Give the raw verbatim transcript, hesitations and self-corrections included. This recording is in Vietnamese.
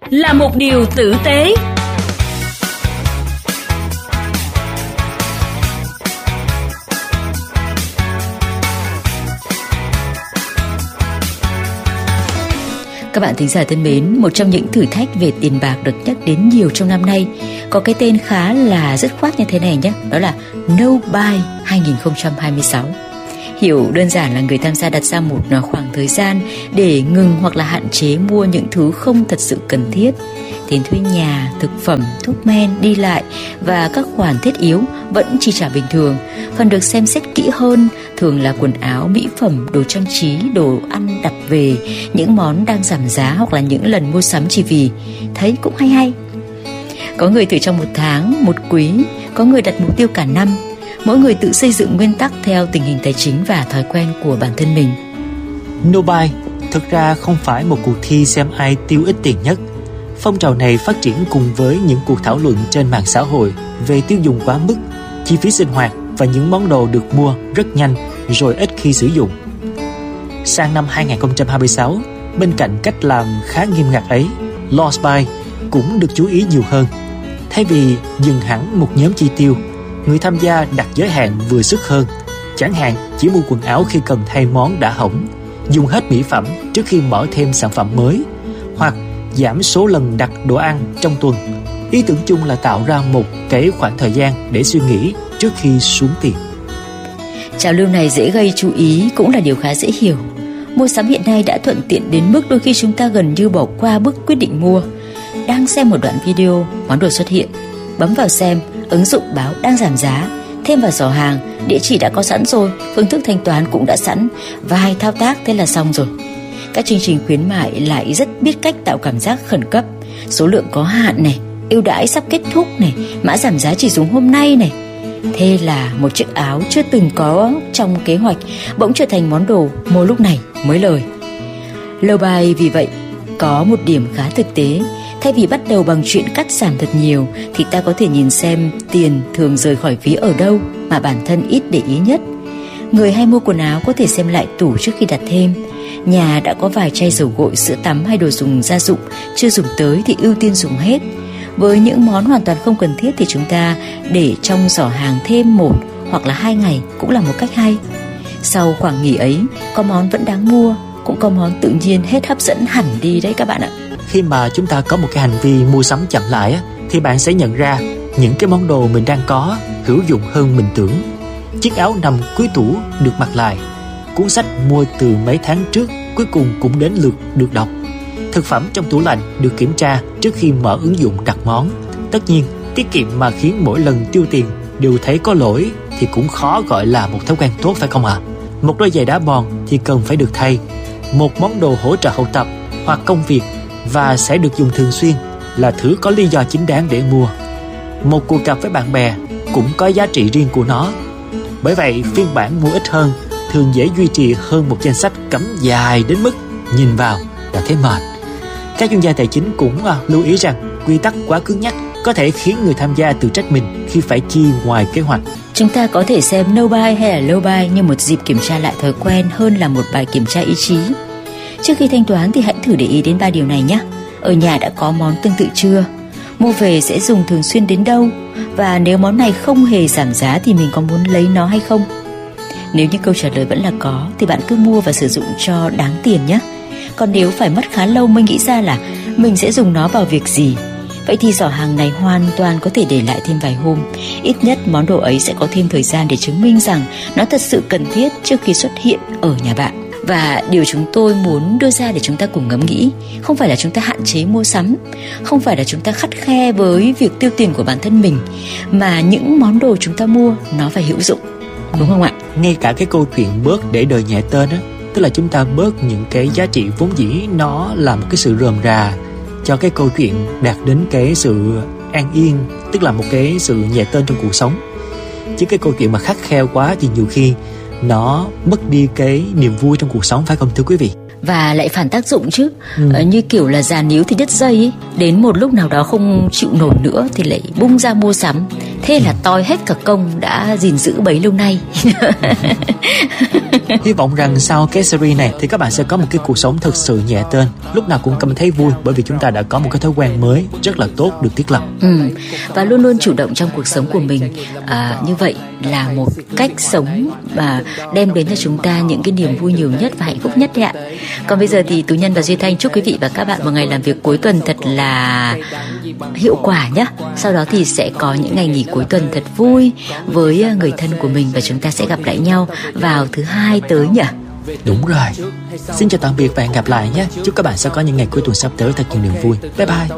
là một điều tử tế. Các bạn thính giả thân mến, một trong những thử thách về tiền bạc được nhắc đến nhiều trong năm nay có cái tên khá là dứt khoát như thế này nhé, đó là No Buy hai không hai sáu. Hiểu đơn giản là người tham gia đặt ra một khoảng thời gian để ngừng hoặc là hạn chế mua những thứ không thật sự cần thiết. Tiền thuê nhà, thực phẩm, thuốc men, đi lại và các khoản thiết yếu vẫn chi trả bình thường. Phần được xem xét kỹ hơn thường là quần áo, mỹ phẩm, đồ trang trí, đồ ăn đặt về, những món đang giảm giá hoặc là những lần mua sắm chỉ vì thấy cũng hay hay. Có người thử trong một tháng, một quý, có người đặt mục tiêu cả năm. Mỗi người tự xây dựng nguyên tắc theo tình hình tài chính và thói quen của bản thân mình. No Buy thực ra không phải một cuộc thi xem ai tiêu ít tiền nhất. Phong trào này phát triển cùng với những cuộc thảo luận trên mạng xã hội về tiêu dùng quá mức, chi phí sinh hoạt và những món đồ được mua rất nhanh rồi ít khi sử dụng. Sang năm hai không hai sáu, bên cạnh cách làm khá nghiêm ngặt ấy, Lost Buy cũng được chú ý nhiều hơn. Thay vì dừng hẳn một nhóm chi tiêu, người tham gia đặt giới hạn vừa sức hơn, chẳng hạn chỉ mua quần áo khi cần thay món đã hỏng, dùng hết mỹ phẩm trước khi mở thêm sản phẩm mới, hoặc giảm số lần đặt đồ ăn trong tuần. Ý tưởng chung là tạo ra một cái khoảng thời gian để suy nghĩ trước khi xuống tiền. Trào lưu này dễ gây chú ý cũng là điều khá dễ hiểu. Mua sắm hiện nay đã thuận tiện đến mức đôi khi chúng ta gần như bỏ qua bước quyết định mua. Đang xem một đoạn video, món đồ xuất hiện, bấm vào xem, ứng dụng báo đang giảm giá, thêm vào giỏ hàng, địa chỉ đã có sẵn rồi, phương thức thanh toán cũng đã sẵn, vài thao tác thế là xong rồi. Các chương trình khuyến mại lại rất biết cách tạo cảm giác khẩn cấp, số lượng có hạn này, ưu đãi sắp kết thúc này, mã giảm giá chỉ dùng hôm nay này. Thế là một chiếc áo chưa từng có trong kế hoạch bỗng trở thành món đồ mua lúc này mới lời. Low buy vì vậy có một điểm khá thực tế. Thay vì bắt đầu bằng chuyện cắt giảm thật nhiều thì ta có thể nhìn xem tiền thường rời khỏi ví ở đâu mà bản thân ít để ý nhất. Người hay mua quần áo có thể xem lại tủ trước khi đặt thêm. Nhà đã có vài chai dầu gội, sữa tắm hay đồ dùng gia dụng chưa dùng tới thì ưu tiên dùng hết. Với những món hoàn toàn không cần thiết thì chúng ta để trong giỏ hàng thêm một hoặc là hai ngày cũng là một cách hay. Sau khoảng nghỉ ấy, có món vẫn đáng mua, cũng có món tự nhiên hết hấp dẫn hẳn đi đấy các bạn ạ. Khi mà chúng ta có một cái hành vi mua sắm chậm lại á, thì bạn sẽ nhận ra những cái món đồ mình đang có hữu dụng hơn mình tưởng. Chiếc áo nằm cuối tủ được mặc lại, cuốn sách mua từ mấy tháng trước cuối cùng cũng đến lượt được đọc. Thực phẩm trong tủ lạnh được kiểm tra trước khi mở ứng dụng đặt món. Tất nhiên, tiết kiệm mà khiến mỗi lần tiêu tiền đều thấy có lỗi thì cũng khó gọi là một thói quen tốt, phải không ạ? À? Một đôi giày đá bòn thì cần phải được thay. Một món đồ hỗ trợ học tập hoặc công việc và sẽ được dùng thường xuyên là thứ có lý do chính đáng để mua. Một cuộc gặp với bạn bè cũng có giá trị riêng của nó. Bởi vậy, phiên bản mua ít hơn thường dễ duy trì hơn một danh sách cắm dài đến mức nhìn vào đã thấy mệt. Các chuyên gia tài chính cũng à, lưu ý rằng quy tắc quá cứng nhắc có thể khiến người tham gia tự trách mình khi phải chi ngoài kế hoạch. Chúng ta có thể xem no buy hay là low buy như một dịp kiểm tra lại thói quen hơn là một bài kiểm tra ý chí. Trước khi thanh toán thì hãy thử để ý đến ba điều này nhé. Ở nhà đã có món tương tự chưa? Mua về sẽ dùng thường xuyên đến đâu? Và nếu món này không hề giảm giá thì mình có muốn lấy nó hay không? Nếu như câu trả lời vẫn là có thì bạn cứ mua và sử dụng cho đáng tiền nhé. Còn nếu phải mất khá lâu mới nghĩ ra là mình sẽ dùng nó vào việc gì, vậy thì giỏ hàng này hoàn toàn có thể để lại thêm vài hôm. Ít nhất món đồ ấy sẽ có thêm thời gian để chứng minh rằng nó thật sự cần thiết trước khi xuất hiện ở nhà bạn. Và điều chúng tôi muốn đưa ra để chúng ta cùng ngẫm nghĩ không phải là chúng ta hạn chế mua sắm, không phải là chúng ta khắt khe với việc tiêu tiền của bản thân mình, mà những món đồ chúng ta mua nó phải hữu dụng, đúng không ạ? Ngay cả cái câu chuyện bớt để đời nhẹ tên á, tức là chúng ta bớt những cái giá trị vốn dĩ nó là một cái sự rườm rà cho cái câu chuyện đạt đến cái sự an yên, tức là một cái sự nhẹ tên trong cuộc sống. Chứ cái câu chuyện mà khắt khe quá thì nhiều khi nó mất đi cái niềm vui trong cuộc sống, phải không thưa quý vị? Và lại phản tác dụng chứ. ừ. ờ, Như kiểu là già níu thì đứt dây ấy. Đến một lúc nào đó không chịu nổi nữa thì lại bung ra mua sắm. Thế là toi hết cả công đã gìn giữ bấy lâu nay. Hy vọng rằng sau cái series này thì các bạn sẽ có một cái cuộc sống thực sự nhẹ tên, lúc nào cũng cảm thấy vui, bởi vì chúng ta đã có một cái thói quen mới rất là tốt được thiết lập. Ừ, và luôn luôn chủ động trong cuộc sống của mình. À, như vậy là một cách sống mà đem đến cho chúng ta những cái niềm vui nhiều nhất và hạnh phúc nhất đấy ạ. Còn bây giờ thì Tú Nhân và Duy Thanh chúc quý vị và các bạn một ngày làm việc cuối tuần thật là hiệu quả nhé. Sau đó thì sẽ có những ngày nghỉ cuối tuần thật vui với người thân của mình, và chúng ta sẽ gặp lại nhau vào thứ hai tới nhỉ? Đúng rồi. Xin chào tạm biệt và hẹn gặp lại nhé. Chúc các bạn sẽ có những ngày cuối tuần sắp tới thật nhiều niềm vui. Bye bye.